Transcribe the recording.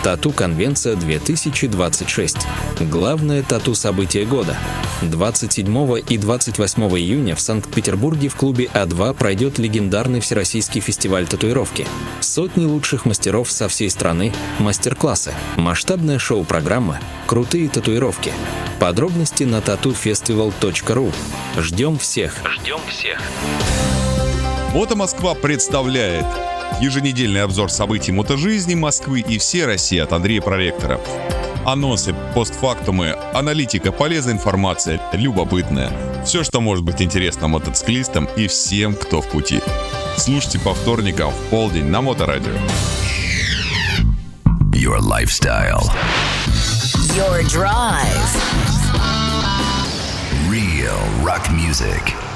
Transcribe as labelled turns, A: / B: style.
A: Тату-конвенция 2026. Главное тату-событие года. 27 и 28 июня в Санкт-Петербурге в клубе А2 пройдет легендарный всероссийский фестиваль татуировки. Сотни лучших мастеров со всей страны, мастер-классы, масштабная шоу-программа, крутые татуировки. Подробности на tattoo-festival.ru. Ждем всех! Ждем всех!
B: Мотомосква представляет еженедельный обзор событий мотожизни Москвы и всей России от Андрея Проректора. Анонсы, постфактумы, аналитика, полезная информация, любопытная. Все, что может быть интересно мотоциклистам и всем, кто в пути. Слушайте по вторникам в полдень на Моторадио.
C: Your lifestyle. Your drive. Real rock music.